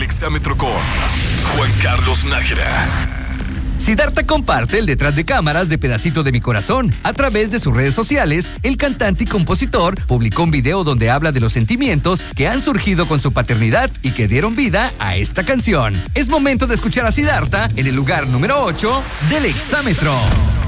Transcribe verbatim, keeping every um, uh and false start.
Exámetro con Juan Carlos Nájera. Siddhartha comparte el detrás de cámaras de Pedacito de mi Corazón. A través de sus redes sociales, el cantante y compositor publicó un video donde habla de los sentimientos que han surgido con su paternidad y que dieron vida a esta canción. Es momento de escuchar a Siddhartha en el lugar número ocho del Exámetro.